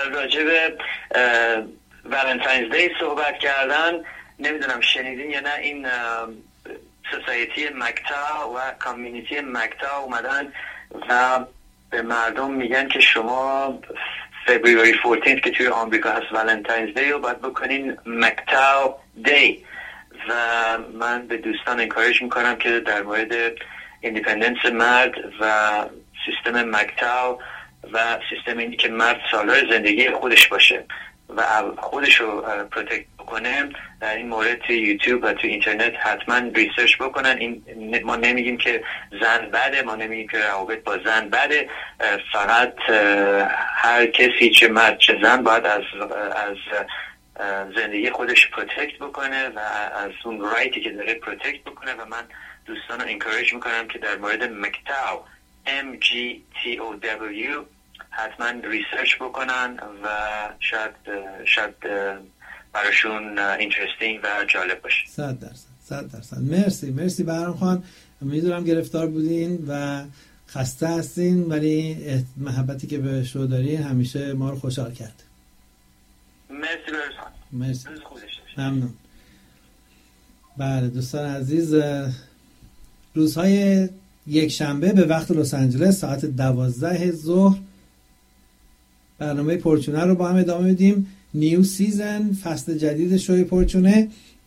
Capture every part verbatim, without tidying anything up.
راجع به ولنتاینز دی صحبت کردن. نمیدونم شنیدین یا نه، این سوسایتی مکتا و کامیونیتی مکتا اومدن و به مردم میگن که شما فبروری چهارده که توی آمریکا هست ولنتاینز دی رو باید بکنین مکتا دی. و من به دوستان انکارج میکنم که در مورد ایندیپندنس مرد و سیستم مکتا و سیستم اینی که مرد سالار زندگی خودش باشه و خودش رو پروتکت بکنه، در این مورد توی یوتیوب و توی اینترنت حتما ریسرچ بکنن. این ما نمیگیم که زن بده، ما نمیگیم که روابط با زن بده، فقط هر کسی چه مرد چه زن باید از از زندگی خودش پروتکت بکنه و از اون رایتی که داره پروتکت بکنه. و من دوستان رو انکارج میکنم که در مورد مکتاو ام جی تی او دبلیو حتما ریسرچ بکنن و شاید شاید براشون اینترستینگ و جالب باشه. صد درصد صد درصد. مرسی مرسی بهرام خان. میدونم گرفتار بودین و خسته هستین، ولی محبتی که به شو دارین همیشه ما رو خوشحال کرد. مرسی برسان. مرسی. ممنون. بله دوستان عزیز، روزهای یک شنبه به وقت لس آنجلس ساعت دوازده ظهر برنامه پورچونه رو با هم ادامه میدیم. نیو سیزن، فصل جدید شوی پورچونه.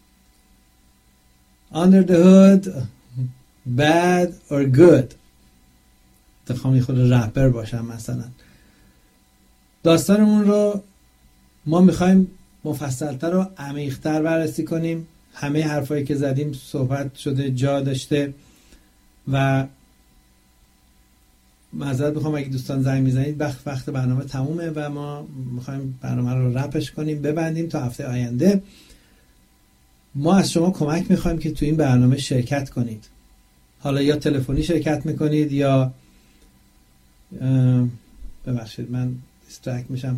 Under the hood, bad or good. تخوامی خود رپر باشم مثلا. داستانمون رو ما میخوایم مفصلتر و عمیق‌تر بررسی کنیم. همه حرفایی که زدیم صحبت شده، جا داشته و معذرت میخوام اگه دوستان زنگ میزنید، وقت وقت برنامه تمومه و ما میخوایم برنامه رو رپش کنیم، ببندیم تا هفته آینده. ما از شما کمک میخوایم که تو این برنامه شرکت کنید. حالا یا تلفنی شرکت میکنید یا ببخشید من دیسترکت میشم،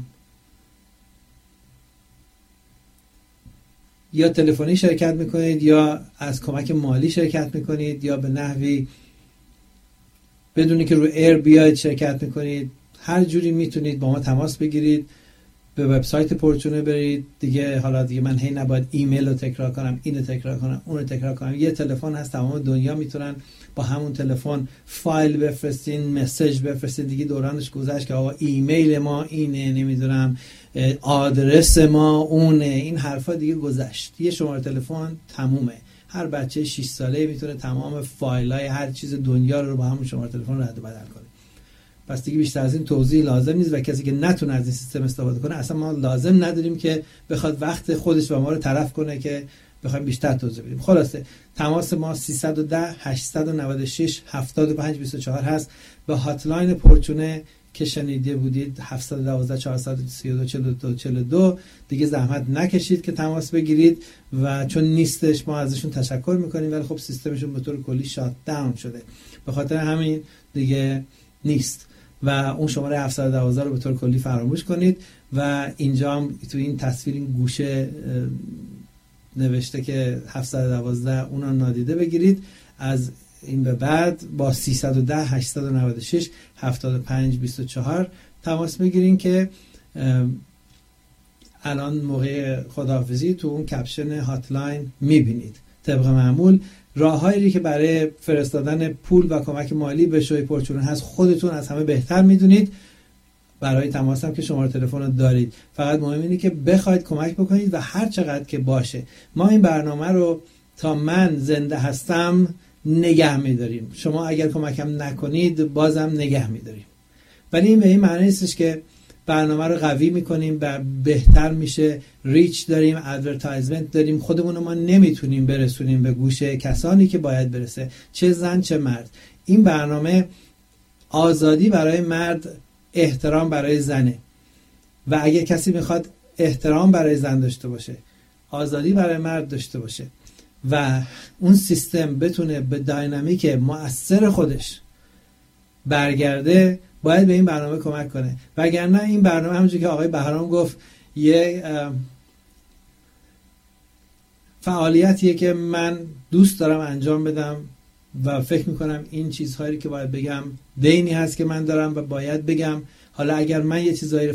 یا تلفنی شرکت میکنید یا از کمک مالی شرکت میکنید یا به نحوی بدونی که رو ایر بیاید شرکت میکنید. هر جوری میتونید با ما تماس بگیرید. به وبسایت پورچونه برید دیگه. حالا دیگه من هی نباید ایمیل رو تکرار کنم، اینو تکرار کنم، اونو تکرار کنم. یه تلفن هست، تمام دنیا میتونن با همون تلفن فایل بفرستین، مسیج بفرستین. دیگه دورانش گذشت که آقا ایمیل ما اینه، نمیدونم آدرس ما اونه، این حرفا دیگه گذشت. یه شماره تلفن تمومه. هر بچه شش ساله میتونه تمام فایلای هر چیز دنیا رو با همون شماره تلفن رد و بدل کنه. پس دیگه بیشتر از این توضیح لازم نیست و کسی که نتونه از این سیستم استفاده کنه اصلا ما لازم نداریم که بخواد وقت خودش و ما رو تلف کنه که بخوایم بیشتر توضیح بدیم. خلاصه تماس ما سیصد و ده هشتصد و نود و شش هفتاد و پنج بیست و چهار هست. به هاتلاین پورچونه که شنیده بودید هفتصد و دوازده چهارصد و سی و دو چهل و دو چهل و دو دیگه زحمت نکشید که تماس بگیرید و چون نیستش ما ازشون تشکر میکنیم، ولی خب سیستمشون به طور کلی شات داون شده، به خاطر همین دیگه نیست و اون شماره هفتصد و دوازده رو به طور کلی فراموش کنید. و اینجا هم تو این تصویر این گوشه نوشته که هفتصد و دوازده اونو نادیده بگیرید. از این به بعد با سیصد و ده هشتصد و نود و شش هفتاد و پنج بیست و چهار تماس بگیرین که الان موقع خداحافظی تو اون کپشن هاتلاین میبینید. طبق معمول راههایی که برای فرستادن پول و کمک مالی به شوی پورچونه هست خودتون از همه بهتر میدونید. برای تماس هم که شماره تلفن رو دارید، فقط مهم اینه که بخواید کمک بکنید و هر چقدر که باشه. ما این برنامه رو تا من زنده هستم نگه میداریم. شما اگر کمکم نکنید بازم نگه میداریم، ولی این به این معنی نیستش که برنامه رو قوی میکنیم و بهتر میشه. ریچ داریم، ادورتایزمنت داریم، خودمون رو ما نمیتونیم برسونیم به گوش کسانی که باید برسه، چه زن چه مرد. این برنامه آزادی برای مرد، احترام برای زنه و اگه کسی میخواد احترام برای زن داشته باشه، آزادی برای مرد داشته باشه و اون سیستم بتونه به داینامیک مؤثر خودش برگرده، باید به این برنامه کمک کنه. وگرنه این برنامه همونجوری که آقای بهرام گفت یه فعالیتیه که من دوست دارم انجام بدم و فکر میکنم این چیزهایی که باید بگم دینی هست که من دارم و باید بگم. حالا اگر من یه چیزایی